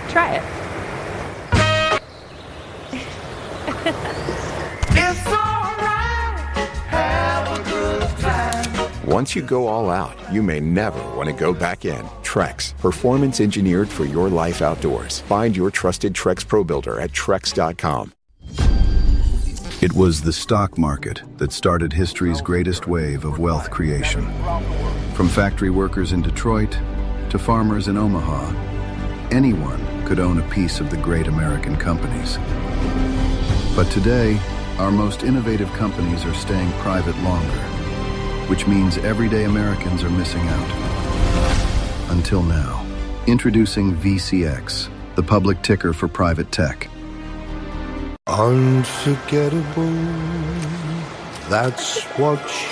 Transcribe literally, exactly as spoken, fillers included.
Try it. It's alright, have a good time. Once you go all out, you may never want to go back in. Trex, performance engineered for your life outdoors. Find your trusted Trex Pro Builder at Trex dot com. It was the stock market that started history's greatest wave of wealth creation. From factory workers in Detroit to farmers in Omaha, anyone could own a piece of the great American companies. But today, our most innovative companies are staying private longer, which means everyday Americans are missing out. Until now. Introducing V C X, the public ticker for private tech. Unforgettable, that's what